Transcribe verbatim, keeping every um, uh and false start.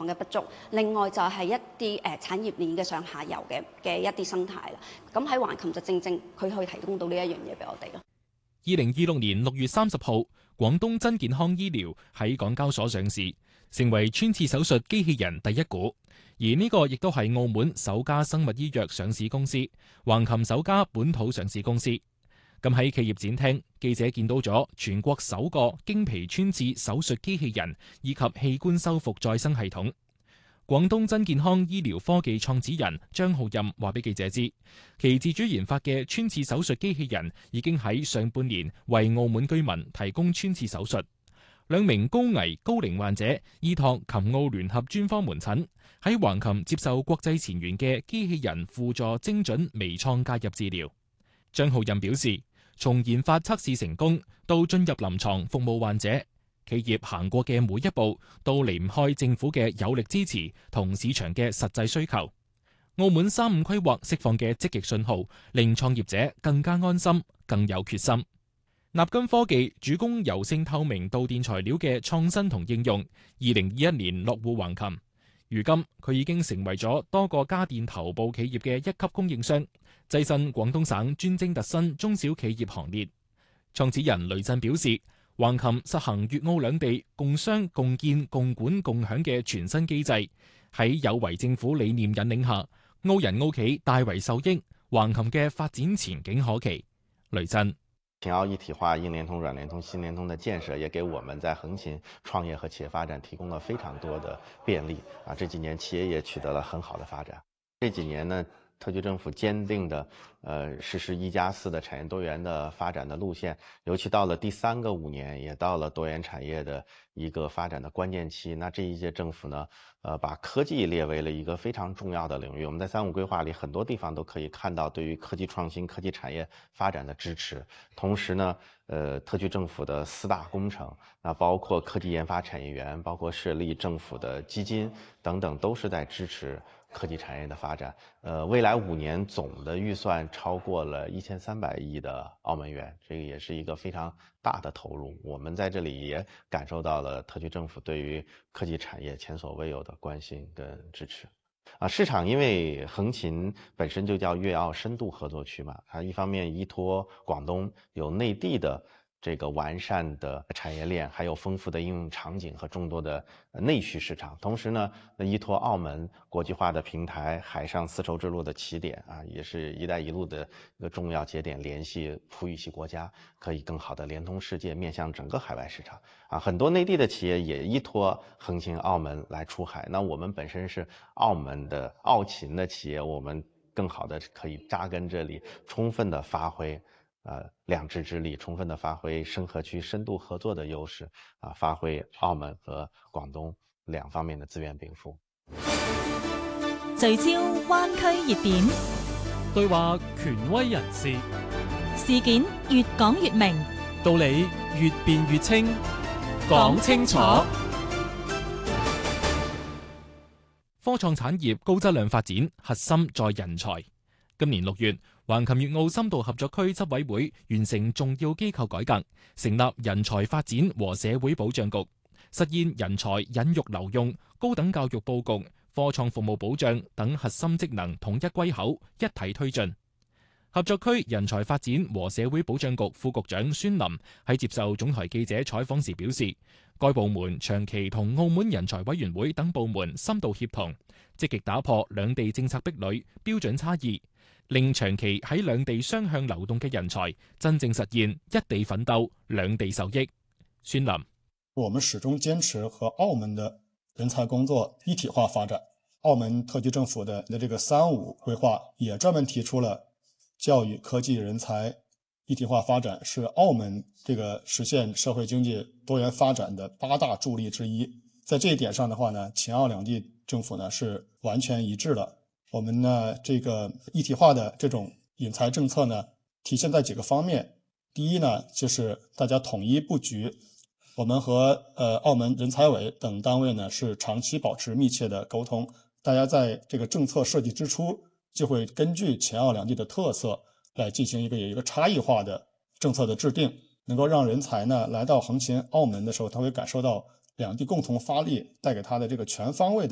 房嘅不足，另外就係一啲誒產業鏈嘅上下游嘅嘅一啲生態啦。咁喺橫琴就正正佢可以提供到呢一樣嘢俾我哋咯。 二零二六年六月三十號，廣東真健康醫療喺港交所上市，成為穿刺手術機器人第一股。而呢個亦都係澳門首家生物醫藥上市公司，橫琴首家本土上市公司。咁喺企業展廳，記者見到咗全國首個經皮穿刺手術機器人以及器官修復再生系統。廣東真健康醫療科技創始人張浩任話俾記者知，其自主研發嘅穿刺手術機器人已經喺上半年為澳門居民提供穿刺手術。兩名高危高齡患者依託琴澳聯合專科門診，喺橫琴接受國際前沿嘅機器人輔助精準微創介入治療。張浩任表示，從研發測試成功到進入臨床服務患者，企業行過嘅每一步都離唔開政府嘅有力支持同市場嘅實際需求。澳門三五規劃釋放嘅積極信號，令創業者更加安心、更有決心。納金科技主攻柔性透明導電材料嘅創新同應用，二零二一年落戶橫琴。如今佢已經成為咗多個家電頭部企業嘅一級供應商，躋身廣東省專精特新中小企業行列。創始人雷震表示，橫琴實行粵澳兩地共商共建共管共享嘅全新機制，喺有為政府理念引領下，澳人澳企大為受益，橫琴嘅發展前景可期。雷震。 秦澳一體化、硬聯通、軟聯通、新聯通的建設，也給我們在橫琴創業和企業發展提供了非常多的便利啊！這幾年企業也取得了很好的發展。這幾年呢，特區政府堅定的呃實施一加四的產業多元的發展的路線，尤其到了第三個五年，也到了多元產業的一個發展的關鍵期。那這一屆政府呢，呃把科技列為了一個非常重要的領域。我們在三五規劃裏很多地方都可以看到對於科技創新、科技產業發展的支持。同時呢，呃特區政府的四大工程，那包括科技研發產業園，包括設立政府的基金等等，都是在支持科技產業的發展。呃未來五年總的預算超過了一千三百億的澳門元，這個也是一個非常大的投入。我們在這裏也感受到了特區政府對於科技產業前所未有的關心跟支持。啊，市場因為橫琴本身就叫粵澳深度合作區嘛，它一方面依託廣東有內地的這個完善的產業鏈，還有豐富的應用場景和眾多的內需市場。同時呢，依託澳門國際化的平台，海上絲綢之路的起點啊，也是一帶一路的一個重要節點，聯繫葡語系國家，可以更好的連通世界，面向整個海外市場。啊，很多內地的企業也依託橫琴澳門來出海。那我們本身是澳門的澳秦的企業，我們更好的可以扎根這裡，充分的發揮呃，兩支之力，充分的發揮深合區深度合作的優勢，啊，發揮澳門和廣東兩方面的資源稟賦。 聚焦灣區熱點， 對話權威人士， 事件越講越明， 道理越辯越清，講清楚。 科創產業高質量發展，核心在人才。今年六月，橫琴粵澳深度合作區執委會完成重要機構改革，成立人才發展和社會保障局，實現人才引育留用、高等教育佈局、科創服務保障等核心職能統一歸口，一體推進。合作區人才發展和社會保障局副局長孫林喺接受總台記者採訪時表示，該部門長期同澳門人才委員會等部門深度協同，積極打破兩地政策壁壘、標準差異，令長期喺兩地雙向流動嘅人才真正實現一地奮鬥、兩地受益。孫林： 我們始終堅持和澳門的人才工作一體化發展。澳門特區政府的這個三五規劃也專門提出了教育、科技、人才一體化發展是澳門這個實現社會經濟多元發展的八大助力之一。在這一點上的話呢，秦澳兩地政府呢是完全一致的。我們呢這個一體化的這種引才政策呢，體現在幾個方面。第一呢，就是大家統一布局。我們和呃澳門人才委等單位呢是長期保持密切的溝通。大家在這個政策設計之初，就會根據秦澳兩地的特色來進行一個有一個差異化的政策的制定，能夠讓人才呢來到橫琴澳門的時候，他會感受到兩地共同發力帶給他的這個全方位的